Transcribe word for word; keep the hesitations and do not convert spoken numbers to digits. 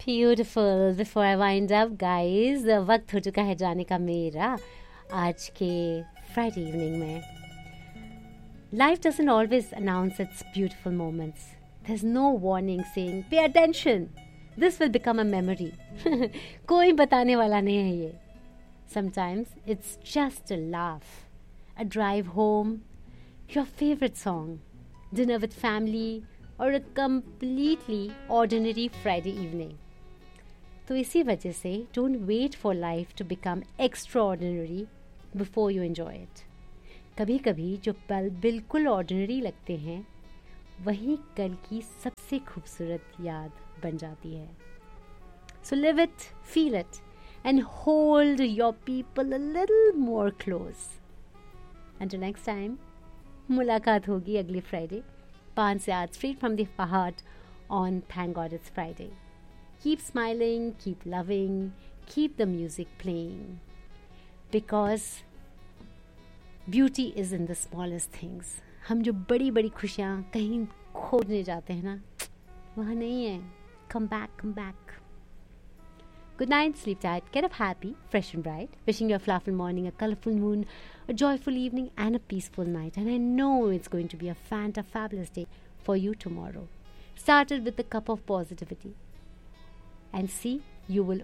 Beautiful. Before I wind up guys, वक्त हो चुका है जाने का मेरा आज के फ्राइडे इवनिंग में. Life doesn't always announce its beautiful moments. There's no warning saying, pay attention, this will become a memory. कोई बताने वाला नहीं है ये. Sometimes it's just a laugh, a drive home, your favorite song, dinner with family, or a completely ordinary Friday evening. तो इसी वजह से don't wait for life to become extraordinary before you enjoy it. कभी कभी जो पल बिल्कुल ordinary लगते हैं वही कल की सबसे खूबसूरत याद बन जाती है. So live it, feel it, and hold your people a little more close. Until next time, मुलाकात होगी अगली फ्राइडे पाँच से आठ straight from the heart on Thank God It's Friday. Keep smiling, keep loving, keep the music playing. Because beauty is in the smallest things. हम जो बड़ी बड़ी खुशियाँ कहीं खोजने जाते हैं ना, वहाँ नहीं है. Come back, come back. Good night, sleep tight, get up happy, fresh and bright. Wishing you a flowerful morning, a colorful moon, a joyful evening, and a peaceful night. And I know it's going to be a fanta fabulous day for you tomorrow. Started with a cup of positivity. And see, you will